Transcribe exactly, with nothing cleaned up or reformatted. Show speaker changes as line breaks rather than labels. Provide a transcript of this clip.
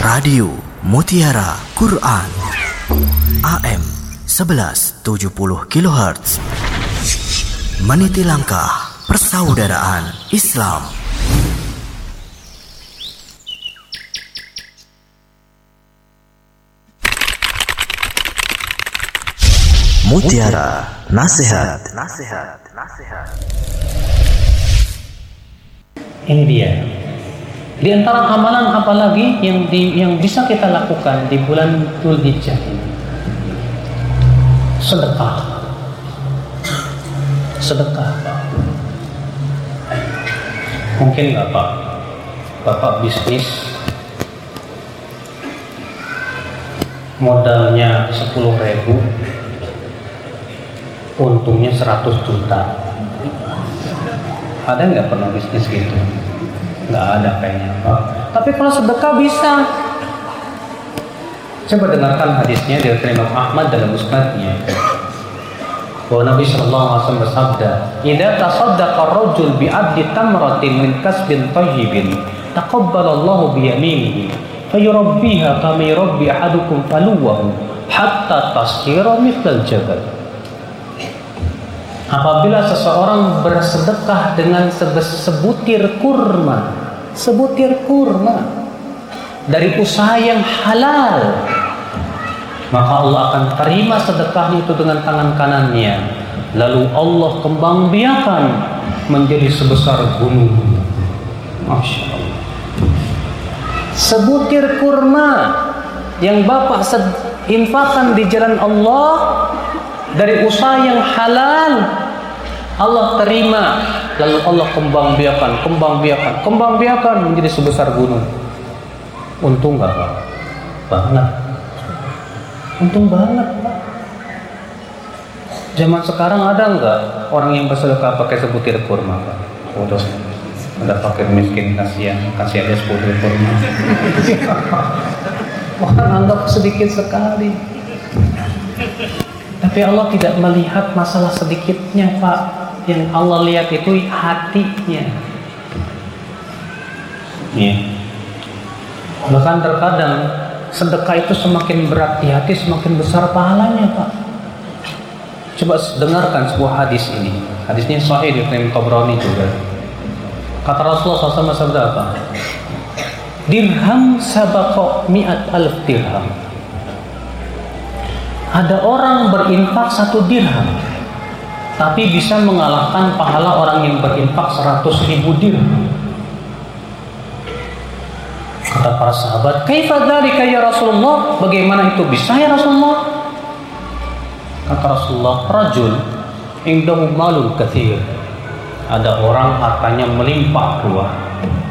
Radio Mutiara Quran A M sebelas tujuh puluh kilohertz. Meniti langkah persaudaraan Islam. Mutiara Nasihat. Nasihat. Nasihat.
Ini dia. Di antara amalan apalagi yang di, yang bisa kita lakukan di bulan Dzulhijjah ini? Sedekah. Sedekah, Pak. Mungkin nggak, Pak? Bapak bisnis modalnya sepuluh ribu, untungnya seratus juta. Ada nggak pernah bisnis gitu? Nggak ada kayaknya, Pak. Tapi kalau sedekah bisa. Coba dengarkan hadisnya dari Imam Ahmad dalam musnadnya. Bahwa Nabi Shallallahu Alaihi Wasallam bersabda, "Idza tasaddaqa ar-rajul bi 'abdi tamratin min kasbin thayyibin, taqabbalallahu bi yaminihi, fayurabbiha kama yurabbi ahadukum faluwahu, hatta tasira mithlal jabal." Apabila seseorang bersedekah dengan sebutir kurma, sebutir kurma dari usaha yang halal, maka Allah akan terima sedekahnya itu dengan tangan kanannya. Lalu Allah kembang biakan menjadi sebesar gunung. Masya Allah. Sebutir kurma yang Bapak infakkan di jalan Allah dari usaha yang halal, Allah terima. Lalu Allah kembang biakan, kembang biakan, kembang biakan menjadi sebesar gunung. Untung gak, Pak? Banget. Untung banget, Pak. Zaman sekarang ada nggak orang yang bersedekah pakai sebutir kurma, Pak? Udah, udah pakai miskin, kasihan, kasih aja sebutir kurma. Orang anggap sedikit sekali. Tapi Allah tidak melihat masalah sedikitnya, Pak. Yang Allah lihat itu hatinya. Ya. Bahkan terkadang sedekah itu semakin berat di hati, semakin besar pahalanya, Pak. Coba dengarkan sebuah hadis ini. Hadisnya sahih di Imam Tabrani juga. Kata Rasulullah shallallahu alaihi wasallam apa? Dirham sabaqa mi'at alf dirham. Ada orang berinfak satu dirham, tapi bisa mengalahkan pahala orang yang berinfak seratus ribu dirham. Kata para sahabat, "Kaifa dzalika ya Rasulullah?" Bagaimana itu bisa ya Rasulullah? Kata Rasulullah, "Rajul indahu malun katsir." Ada orang hartanya melimpah ruah.